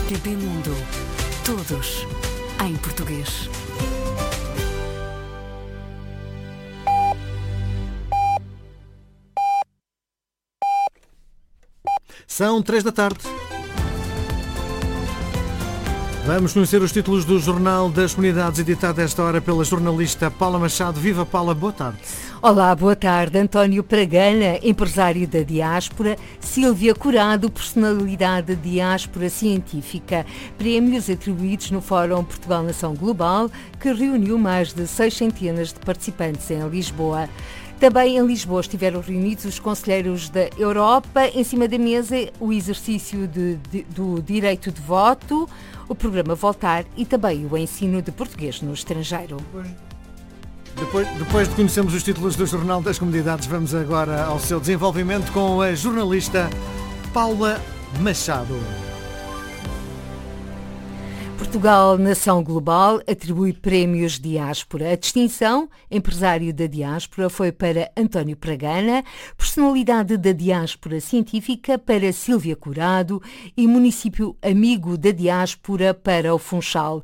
RTP Mundo. Todos em português. São 3 da tarde. Vamos conhecer os títulos do Jornal das Comunidades, editado esta hora pela jornalista Paula Machado. Viva, Paula, boa tarde. Olá, boa tarde. António Pragana, empresário da diáspora. Sílvia Curado, personalidade da diáspora científica. Prémios atribuídos no Fórum Portugal Nação Global, que reuniu mais de 600 de participantes em Lisboa. Também em Lisboa estiveram reunidos os conselheiros da Europa. Em cima da mesa, o exercício do direito de voto, o programa Voltar e também o ensino de português no estrangeiro. Depois de conhecermos os títulos do Jornal das Comunidades, vamos agora ao seu desenvolvimento com a jornalista Paula Machado. Portugal Nação Global atribui prémios diáspora. A distinção empresário da diáspora foi para António Pragana, personalidade da diáspora científica para Sílvia Curado e município amigo da diáspora para o Funchal.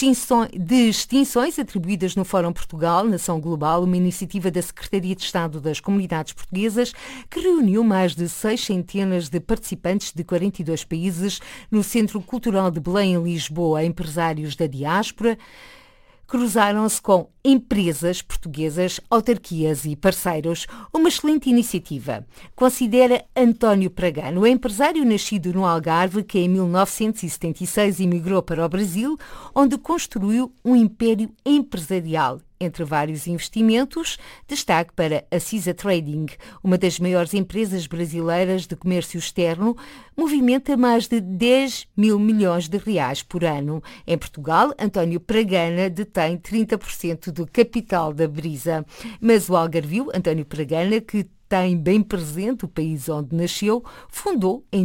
Distinções atribuídas no Fórum Portugal Nação Global, uma iniciativa da Secretaria de Estado das Comunidades Portuguesas que reuniu mais de 600 de participantes de 42 países no Centro Cultural de Belém, em Lisboa. Empresários da diáspora cruzaram-se com empresas portuguesas, autarquias e parceiros. Uma excelente iniciativa. Considera António Pragana, o empresário nascido no Algarve, que em 1976 emigrou para o Brasil, onde construiu um império empresarial. Entre vários investimentos, destaque para a CISA Trading, uma das maiores empresas brasileiras de comércio externo, movimenta mais de 10 mil milhões de reais por ano. Em Portugal, António Pragana detém 30% do capital da Brisa. Mas o algarvio, António Pragana, que tem bem presente o país onde nasceu, fundou em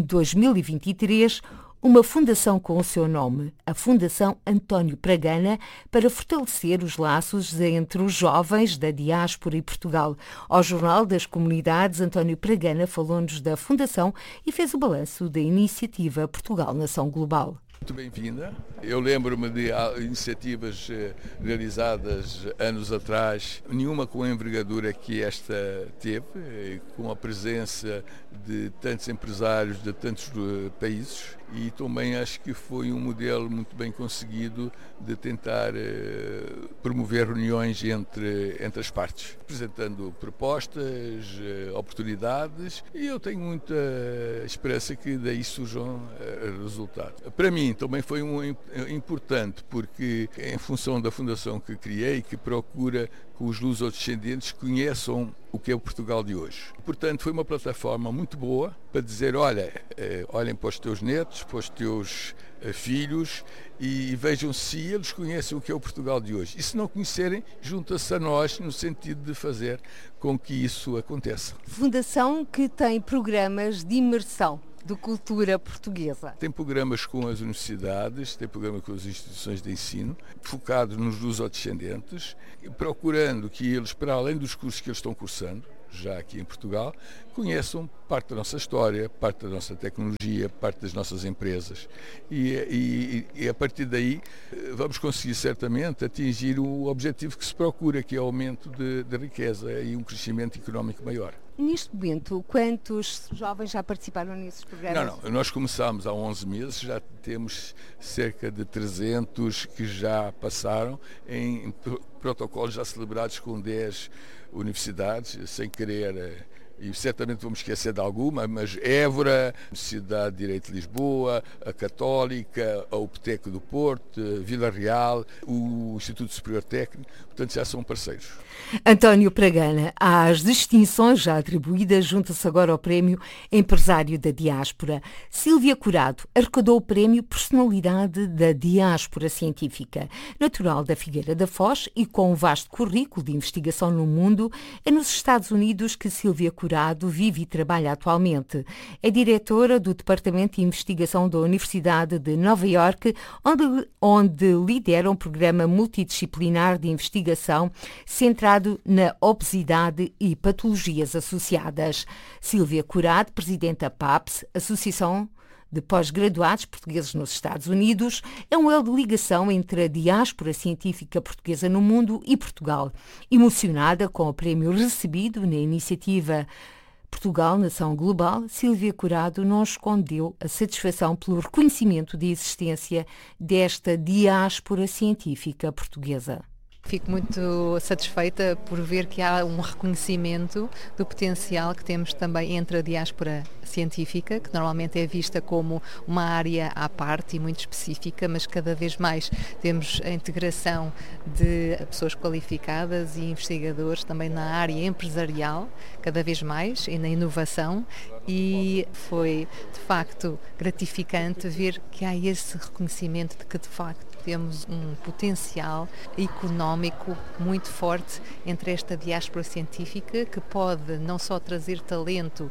2023 uma fundação com o seu nome, a Fundação António Pragana, para fortalecer os laços entre os jovens da diáspora e Portugal. Ao Jornal das Comunidades, António Pragana falou-nos da Fundação e fez o balanço da iniciativa Portugal Nação Global. Muito bem-vinda. Eu lembro-me de iniciativas realizadas anos atrás, nenhuma com a envergadura que esta teve, com a presença de tantos empresários de tantos países, e também acho que foi um modelo muito bem conseguido de tentar promover reuniões entre as partes, apresentando propostas, oportunidades, e eu tenho muita esperança que daí surjam resultados. Para mim também foi importante, porque em função da fundação que criei, que procura que os lusodescendentes conheçam o que é o Portugal de hoje. Portanto, foi uma plataforma muito boa para dizer, olhem para os teus netos, para os teus filhos e vejam se eles conhecem o que é o Portugal de hoje. E se não conhecerem, junta-se a nós no sentido de fazer com que isso aconteça. Fundação que tem programas de imersão de cultura portuguesa. Tem programas com as universidades, tem programas com as instituições de ensino, focados nos lusodescendentes, procurando que eles, para além dos cursos que eles estão cursando, já aqui em Portugal, conheçam parte da nossa história, parte da nossa tecnologia, parte das nossas empresas. E a partir daí vamos conseguir certamente atingir o objetivo que se procura, que é o aumento de riqueza e um crescimento económico maior. Neste momento, quantos jovens já participaram nesses programas? Não, nós começámos há 11 meses, já temos cerca de 300 que já passaram em protocolos já celebrados com 10 universidades, sem querer, e certamente vamos esquecer de alguma, mas Évora, Universidade de Direito de Lisboa, a Católica, a UPTEC do Porto, Vila Real, o Instituto Superior Técnico, portanto já são parceiros. António Pragana, às distinções já atribuídas, junta-se agora ao prémio Empresário da Diáspora. Sílvia Curado arrecadou o prémio Personalidade da Diáspora Científica. Natural da Figueira da Foz e com um vasto currículo de investigação no mundo, é nos Estados Unidos que Sílvia Curado vive e trabalha atualmente. É diretora do Departamento de Investigação da Universidade de Nova Iorque, onde lidera um programa multidisciplinar de investigação centrado na obesidade e patologias associadas. Sílvia Curado, presidente da PAPS, Associação de pós-graduados portugueses nos Estados Unidos, é um elo de ligação entre a diáspora científica portuguesa no mundo e Portugal. Emocionada com o prémio recebido na iniciativa Portugal, Nação Global, Sílvia Curado não escondeu a satisfação pelo reconhecimento da existência desta diáspora científica portuguesa. Fico muito satisfeita por ver que há um reconhecimento do potencial que temos também entre a diáspora científica, que normalmente é vista como uma área à parte e muito específica, mas cada vez mais temos a integração de pessoas qualificadas e investigadores também na área empresarial, cada vez mais, e na inovação, e foi de facto gratificante ver que há esse reconhecimento de que de facto temos um potencial económico muito forte entre esta diáspora científica, que pode não só trazer talento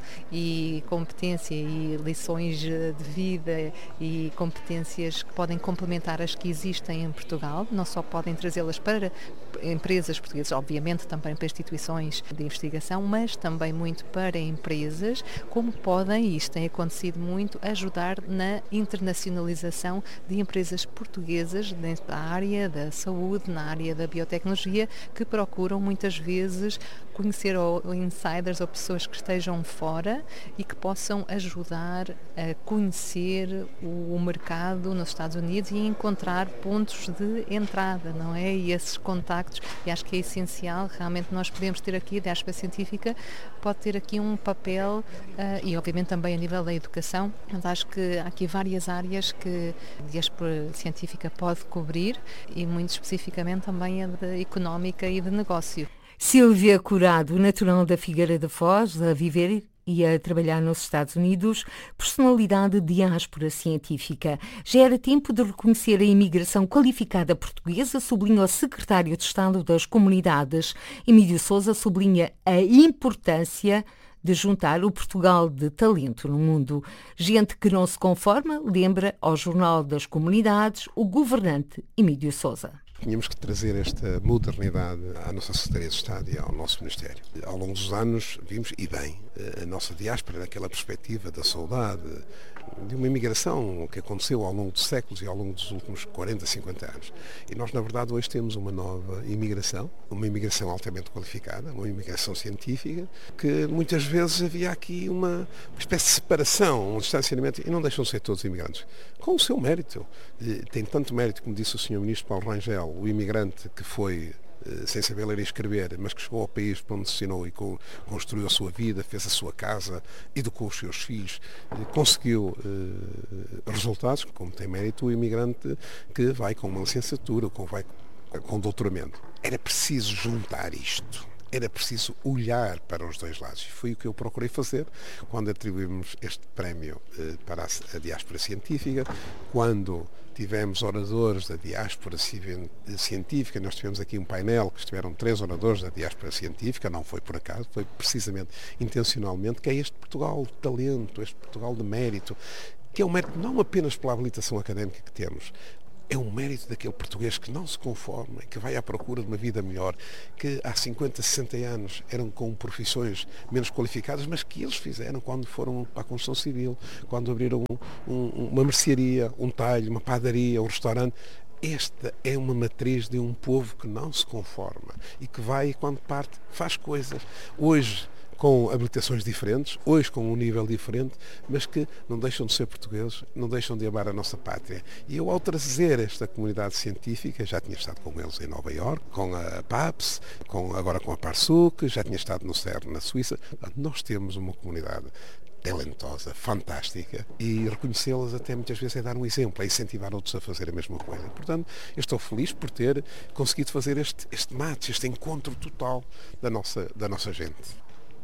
e competência e lições de vida e competências que podem complementar as que existem em Portugal, não só podem trazê-las para empresas portuguesas, obviamente também para instituições de investigação, mas também muito para empresas, como podem, e isto tem acontecido muito, ajudar na internacionalização de empresas portuguesas dentro da área da saúde, na área da biotecnologia, que procuram muitas vezes conhecer insiders ou pessoas que estejam fora e que possam ajudar a conhecer o mercado nos Estados Unidos e encontrar pontos de entrada, não é? E esses contactos, e acho que é essencial, realmente nós podemos ter aqui, a diáspora científica pode ter aqui um papel, e obviamente também a nível da educação, mas acho que há aqui várias áreas que a diáspora científica pode cobrir, e muito especificamente também a económica e de negócio. Sílvia Curado, natural da Figueira da Foz, a viver e a trabalhar nos Estados Unidos, personalidade diáspora científica. Já era tempo de reconhecer a imigração qualificada portuguesa, sublinha o secretário de Estado das Comunidades. Emílio Sousa sublinha a importância de juntar o Portugal de talento no mundo. Gente que não se conforma, lembra ao Jornal das Comunidades o governante Emílio Sousa. Tínhamos que trazer esta modernidade à nossa Secretaria de Estado e ao nosso Ministério. Ao longo dos anos vimos, e bem, a nossa diáspora naquela perspectiva da saudade, de uma imigração que aconteceu ao longo de séculos e ao longo dos últimos 40, 50 anos. E nós, na verdade, hoje temos uma nova imigração, uma imigração altamente qualificada, uma imigração científica, que muitas vezes havia aqui uma espécie de separação, um distanciamento, e não deixam de ser todos imigrantes, com o seu mérito. Tem tanto mérito, como disse o Sr. Ministro Paulo Rangel, o imigrante que foi sem saber ler e escrever, mas que chegou ao país para onde se ensinou e construiu a sua vida, fez a sua casa, educou os seus filhos, conseguiu resultados, como tem mérito o imigrante que vai com uma licenciatura, vai com doutoramento. Era preciso juntar isto. Era preciso olhar para os dois lados. E foi o que eu procurei fazer quando atribuímos este prémio para a diáspora científica, quando tivemos oradores da diáspora científica. Nós tivemos aqui um painel que estiveram 3 oradores da diáspora científica, não foi por acaso, foi precisamente, intencionalmente, que é este Portugal de talento, este Portugal de mérito, que é um mérito não apenas pela habilitação académica que temos, é um mérito daquele português que não se conforma, que vai à procura de uma vida melhor, que há 50, 60 anos eram com profissões menos qualificadas, mas que eles fizeram quando foram para a construção civil, quando abriram uma mercearia, um talho, uma padaria, um restaurante. Esta é uma matriz de um povo que não se conforma e que vai, e quando parte, faz coisas. Hoje, com habilitações diferentes, hoje com um nível diferente, mas que não deixam de ser portugueses, não deixam de amar a nossa pátria. E eu, ao trazer esta comunidade científica, já tinha estado com eles em Nova Iorque, com a PAPS, agora com a PARSUC, já tinha estado no CERN, na Suíça. Nós temos uma comunidade talentosa, fantástica, e reconhecê-las até muitas vezes é dar um exemplo, é incentivar outros a fazer a mesma coisa. Portanto, eu estou feliz por ter conseguido fazer este match, este encontro total da nossa gente.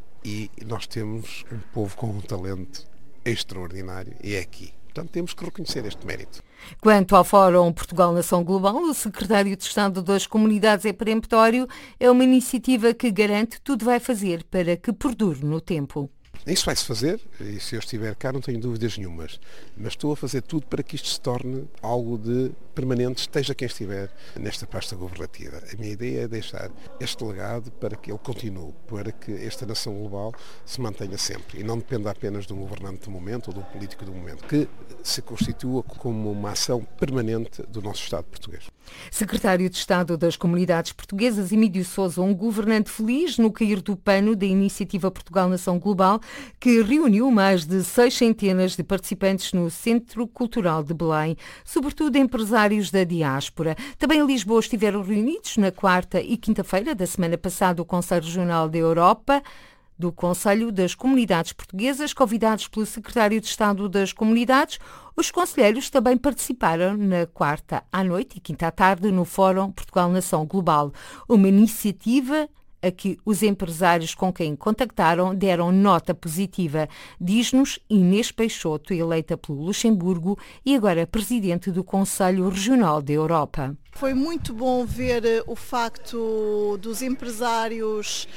E nós temos um povo com um talento extraordinário e é aqui. Portanto, temos que reconhecer este mérito. Quanto ao Fórum Portugal Nação Global, o secretário de Estado das Comunidades é peremptório. É uma iniciativa que garante tudo vai fazer para que perdure no tempo. Isso vai-se fazer, e se eu estiver cá não tenho dúvidas nenhumas, mas estou a fazer tudo para que isto se torne algo de permanente, esteja quem estiver nesta pasta governativa. A minha ideia é deixar este legado para que ele continue, para que esta nação global se mantenha sempre e não dependa apenas de um governante do momento ou de um político do momento, que se constitua como uma ação permanente do nosso Estado português. Secretário de Estado das Comunidades Portuguesas, Emílio Sousa, um governante feliz no cair do pano da iniciativa Portugal Nação Global, que reuniu mais de 6 centenas de participantes no Centro Cultural de Belém, sobretudo empresários da diáspora. Também em Lisboa estiveram reunidos na quarta e quinta-feira da semana passada o Conselho Regional da Europa, do Conselho das Comunidades Portuguesas, convidados pelo Secretário de Estado das Comunidades. Os conselheiros também participaram na quarta à noite e quinta à tarde no Fórum Portugal Nação Global, uma iniciativa a que os empresários com quem contactaram deram nota positiva, diz-nos Inês Peixoto, eleita pelo Luxemburgo e agora presidente do Conselho Regional da Europa. Foi muito bom ver o facto dos empresários,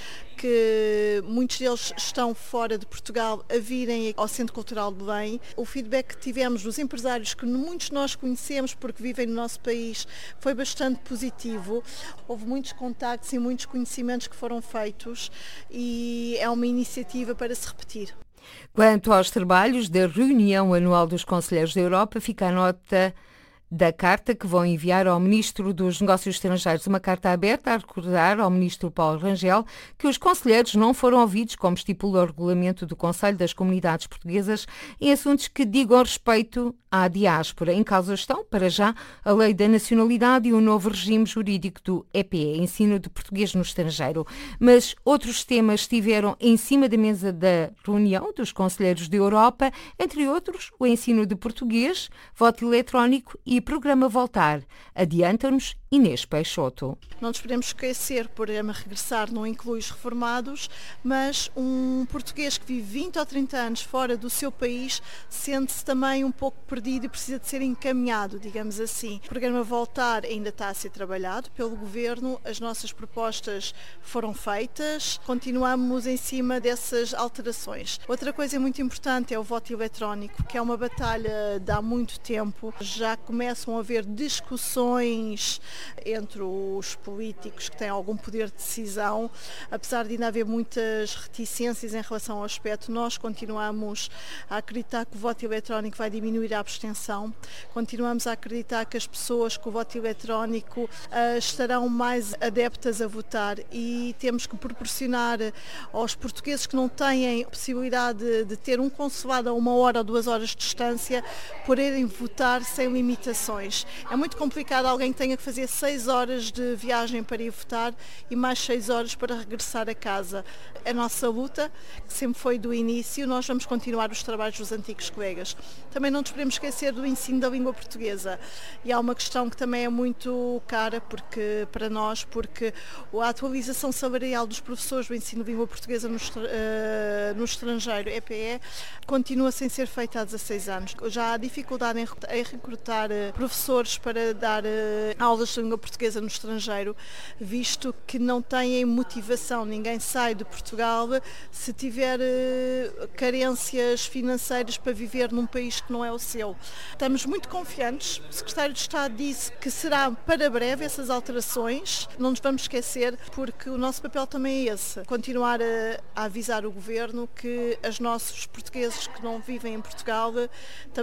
que muitos deles estão fora de Portugal, a virem ao Centro Cultural de Belém. O feedback que tivemos dos empresários, que muitos de nós conhecemos porque vivem no nosso país, foi bastante positivo. Houve muitos contactos e muitos conhecimentos que foram feitos e é uma iniciativa para se repetir. Quanto aos trabalhos da reunião anual dos Conselheiros da Europa, fica a nota da carta que vão enviar ao Ministro dos Negócios Estrangeiros, uma carta aberta a recordar ao Ministro Paulo Rangel que os conselheiros não foram ouvidos, como estipula o regulamento do Conselho das Comunidades Portuguesas, em assuntos que digam respeito à diáspora. Em causa estão, para já, a Lei da Nacionalidade e o novo regime jurídico do EPE, Ensino de Português no Estrangeiro. Mas outros temas estiveram em cima da mesa da reunião dos Conselheiros da Europa, entre outros o ensino de português, voto eletrónico e programa Voltar. Adianta-nos Inês Peixoto. Não nos podemos esquecer, o programa Regressar não inclui os reformados, mas um português que vive 20 ou 30 anos fora do seu país sente-se também um pouco perdido e precisa de ser encaminhado, digamos assim. O programa Voltar ainda está a ser trabalhado pelo Governo, as nossas propostas foram feitas, continuamos em cima dessas alterações. Outra coisa muito importante é o voto eletrónico, que é uma batalha de há muito tempo. Já começam a haver discussões entre os políticos que têm algum poder de decisão. Apesar de ainda haver muitas reticências em relação ao aspecto, nós continuamos a acreditar que o voto eletrónico vai diminuir a abstenção, continuamos a acreditar que as pessoas com o voto eletrónico estarão mais adeptas a votar e temos que proporcionar aos portugueses que não têm possibilidade de ter um consulado a 1 hora ou 2 horas de distância poderem votar sem limitações. É muito complicado alguém que tenha que fazer 6 horas de viagem para ir votar e mais 6 horas para regressar a casa. A nossa luta, que sempre foi do início, nós vamos continuar os trabalhos dos antigos colegas. Também não nos podemos esquecer do ensino da língua portuguesa. E há uma questão que também é muito cara para nós, porque a atualização salarial dos professores do ensino de língua portuguesa no estrangeiro, EPE, continua sem ser feita há 16 anos. Já há dificuldade em recrutar professores para dar aulas de língua portuguesa no estrangeiro, visto que não têm motivação. Ninguém sai de Portugal se tiver carências financeiras para viver num país que não é o seu. Estamos muito confiantes. O Secretário de Estado disse que será para breve essas alterações. Não nos vamos esquecer, porque o nosso papel também é esse. Continuar a avisar o Governo que os nossos portugueses que não vivem em Portugal